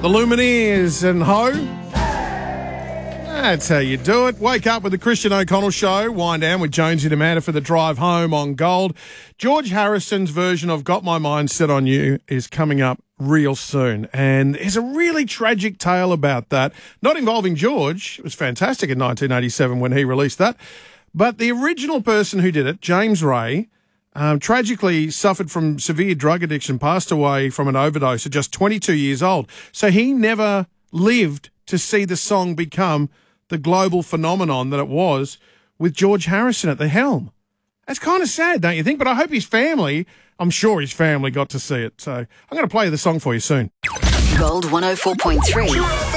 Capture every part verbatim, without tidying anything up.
The Lumineers and Ho. That's how you do it. Wake up with the Christian O'Connell Show. Wind down with Jonesy and Amanda for the drive home on Gold. George Harrison's version of Got My Mind Set on You is coming up real soon. And there's a really tragic tale about that. Not involving George. It was fantastic in nineteen eighty-seven when he released that. But the original person who did it, James Ray, um, tragically suffered from severe drug addiction, passed away from an overdose at just twenty-two years old. So he never lived to see the song become the global phenomenon that it was with George Harrison at the helm. That's kind of sad, don't you think? But I hope his family, I'm sure his family got to see it. So I'm going to play the song for you soon. Gold one oh four point three.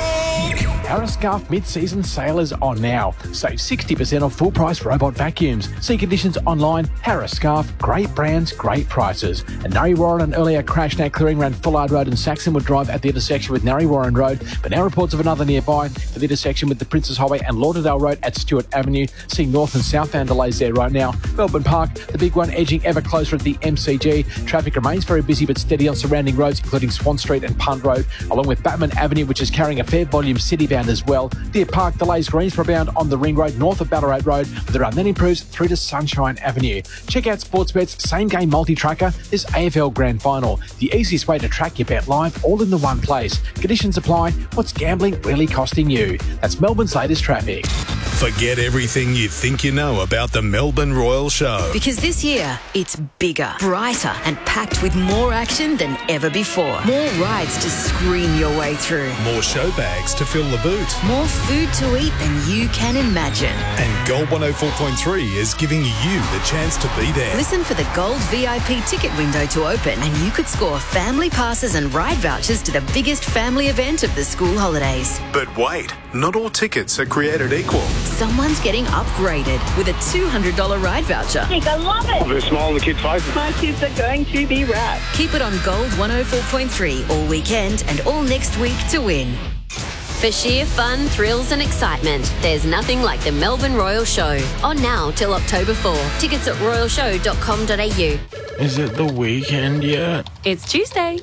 Harris Scarf mid-season sale is on now. Save sixty percent off full-price robot vacuums. See conditions online. Harris Scarf, great brands, great prices. And Narre Warren, an earlier crash now clearing around Fullard Road and Saxonwood Drive at the intersection with Narre Warren Road. But now reports of another nearby for the intersection with the Princes Highway and Lauderdale Road at Stewart Avenue. Seeing north and southbound delays there right now. Melbourne Park, the big one, edging ever closer at the M C G. Traffic remains very busy but steady on surrounding roads, including Swan Street and Punt Road, along with Batman Avenue, which is carrying a fair volume city-bound as well. Deer Park delays Greensboro bound on the Ring Road north of Ballarat Road, but the run then improves through to Sunshine Avenue. Check out Sportsbet's same-game multi-tracker, this A F L Grand Final. The easiest way to track your bet live, all in the one place. Conditions apply. What's gambling really costing you? That's Melbourne's latest traffic. Forget everything you think you know about the Melbourne Royal Show. Because this year, it's bigger, brighter, and packed with more action than ever before. More rides to scream your way through. More show bags to fill the boot. More food to eat than you can imagine. And Gold one oh four point three is giving you the chance to be there. Listen for the Gold V I P ticket window to open, and you could score family passes and ride vouchers to the biggest family event of the school holidays. But wait, not all tickets are created equal. Someone's getting upgraded with a two hundred dollars ride voucher. I love it. There's a smile on the kids' faces. My kids are going to be wrapped. Keep it on Gold one oh four point three all weekend and all next week to win. For sheer fun, thrills and excitement, there's nothing like the Melbourne Royal Show. On now till October fourth. Tickets at royal show dot com dot a u. Is it the weekend yet? It's Tuesday.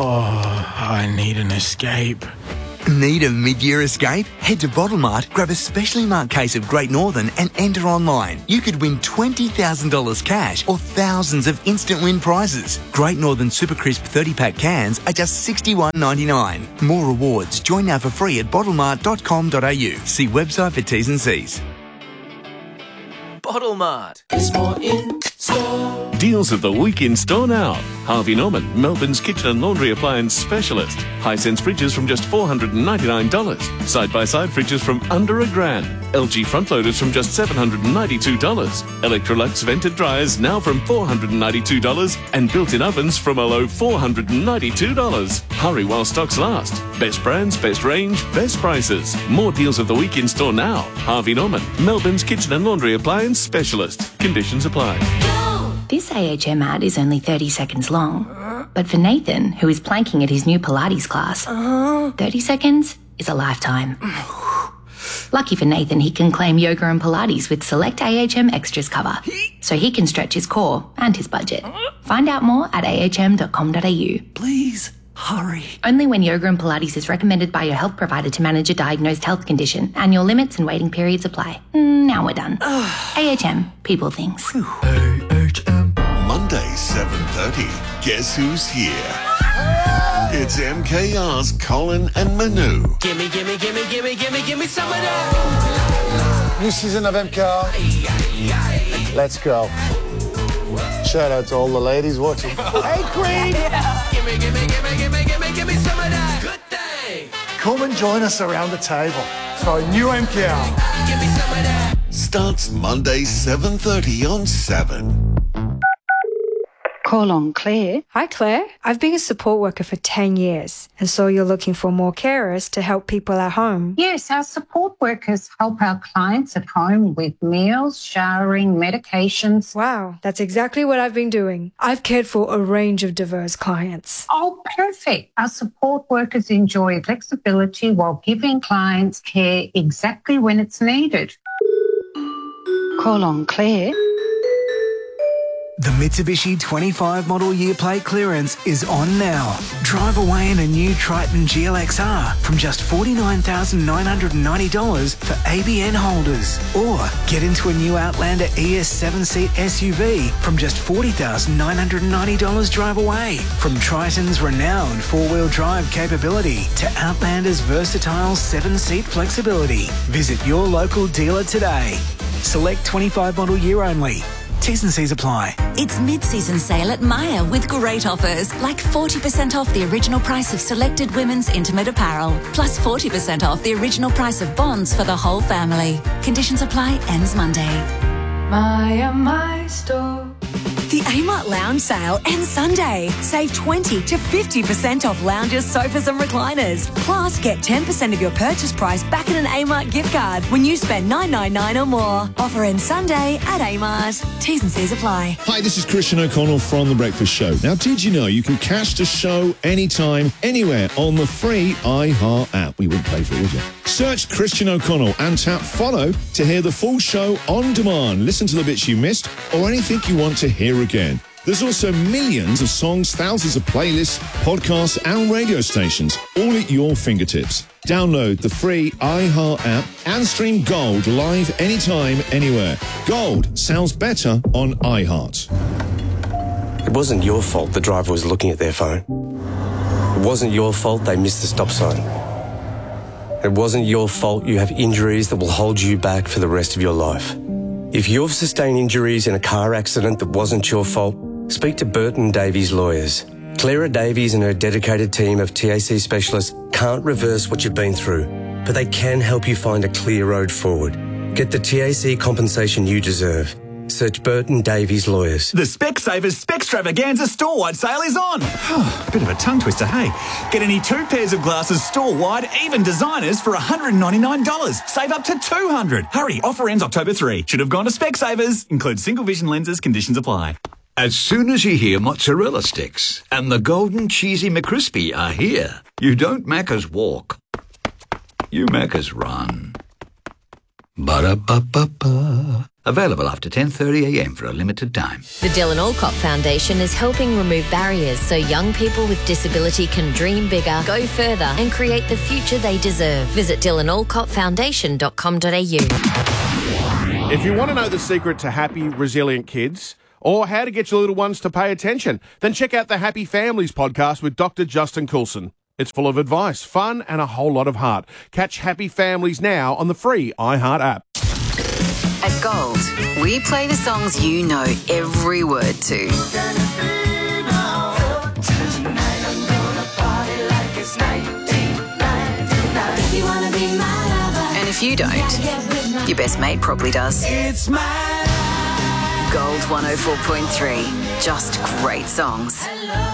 Oh, I need an escape. Need a mid-year escape? Head to Bottle Mart, grab a specially marked case of Great Northern and enter online. You could win twenty thousand dollars cash or thousands of instant win prizes. Great Northern Super Crisp thirty-pack cans are just sixty-one ninety-nine. More rewards. Join now for free at bottle mart dot com dot a u. See website for T's and C's. Bottle Mart. There's more in store. Deals of the week in store now. Harvey Norman, Melbourne's kitchen and laundry appliance specialist. Hisense fridges from just four hundred ninety-nine dollars. Side-by-side fridges from under a grand. L G front loaders from just seven hundred ninety-two dollars. Electrolux vented dryers now from four hundred ninety-two dollars. And built-in ovens from a low four hundred ninety-two dollars. Hurry while stocks last. Best brands, best range, best prices. More deals of the week in store now. Harvey Norman, Melbourne's kitchen and laundry appliance specialist. Conditions apply. This A H M ad is only thirty seconds long, but for Nathan, who is planking at his new Pilates class, thirty seconds is a lifetime. Lucky for Nathan, he can claim yoga and Pilates with select A H M extras cover, so he can stretch his core and his budget. Find out more at a h m dot com dot a u. Please, hurry. Only when yoga and Pilates is recommended by your health provider to manage a diagnosed health condition. Annual limits and waiting periods apply. Now we're done. A H M, people things. A H M. Monday, seven thirty. Guess who's here? It's M K R's Colin and Manu. Gimme, gimme, gimme, gimme, gimme, gimme some of that. New season of M K R. Let's go. Shout out to all the ladies watching. Hey, Queen! Yeah. Gimme, gimme, gimme, gimme, gimme, gimme some of that. Good thing. Come and join us around the table for a new M K R. Give me some of that. Starts Monday, seven thirty on seven. Call on Claire. Hi, Claire. I've been a support worker for ten years, and so you're looking for more carers to help people at home. Yes, our support workers help our clients at home with meals, showering, medications. Wow, that's exactly what I've been doing. I've cared for a range of diverse clients. Oh, perfect. Our support workers enjoy flexibility while giving clients care exactly when it's needed. Call on Claire. The Mitsubishi twenty-five model year plate clearance is on now. Drive away in a new Triton G L X R from just forty-nine thousand nine hundred ninety dollars for A B N holders. Or get into a new Outlander E S seven-seat S U V from just forty thousand nine hundred ninety dollars drive away. From Triton's renowned four-wheel drive capability to Outlander's versatile seven-seat flexibility. Visit your local dealer today. Select twenty-five model year only. T's and C's apply. It's mid-season sale at Myer with great offers, like forty percent off the original price of selected women's intimate apparel, plus forty percent off the original price of bonds for the whole family. Conditions apply, ends Monday. Myer, my store. The Amart Lounge sale ends Sunday. Save twenty to fifty percent off lounges, sofas and recliners. Plus, get ten percent of your purchase price back in an Amart gift card when you spend nine ninety-nine or more. Offer ends Sunday at Amart. T's and C's apply. Hi, this is Christian O'Connell from The Breakfast Show. Now, did you know you can catch the show anytime, anywhere on the free iHeart app? We wouldn't pay for it, would you? Search Christian O'Connell and tap follow to hear the full show on demand. Listen to the bits you missed or anything you want to hear again. There's also millions of songs, thousands of playlists, podcasts and radio stations, all at your fingertips. Download the free iHeart app and stream Gold live anytime, anywhere. Gold sounds better on iHeart. It wasn't your fault the driver was looking at their phone. It wasn't your fault they missed the stop sign. It wasn't your fault you have injuries that will hold you back for the rest of your life. If you've sustained injuries in a car accident that wasn't your fault, speak to Burton Davies Lawyers. Clara Davies and her dedicated team of T A C specialists can't reverse what you've been through, but they can help you find a clear road forward. Get the T A C compensation you deserve. Search Burton Davies Lawyers. The Specsavers Spextravaganza store-wide sale is on. Bit of a tongue twister, hey. Get any two pairs of glasses store-wide, even designers, for one hundred ninety-nine dollars. Save up to two hundred dollars. Hurry, offer ends October third. Should have gone to Specsavers. Includes single vision lenses, conditions apply. As soon as you hear mozzarella sticks and the golden cheesy McCrispy are here, you don't Macca's walk. You Macca's run. Ba-da-ba-ba-ba. Available after ten thirty a m for a limited time. The Dylan Alcott Foundation is helping remove barriers so young people with disability can dream bigger, go further and create the future they deserve. Visit dylan alcott foundation dot com dot a u. If you want to know the secret to happy, resilient kids or how to get your little ones to pay attention, then check out the Happy Families podcast with Doctor Justin Coulson. It's full of advice, fun and a whole lot of heart. Catch Happy Families now on the free iHeart app. At Gold, we play the songs you know every word to. And if you don't, your best mate probably does. Gold one oh four point three. Just great songs.